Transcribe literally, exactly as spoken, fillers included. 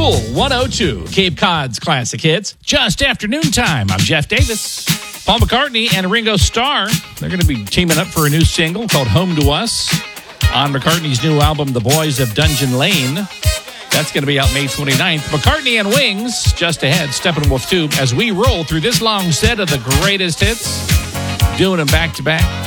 Cool one oh two, Cape Cod's classic hits. Just afternoon time. I'm Jeff Davis. Paul McCartney and Ringo Starr, they're going to be teaming up for a new single called Home to Us on McCartney's new album, The Boys of Dungeon Lane. That's going to be out May twenty-ninth. McCartney and Wings, just ahead, Steppenwolf two, as we roll through this long set of the greatest hits, doing them back to back.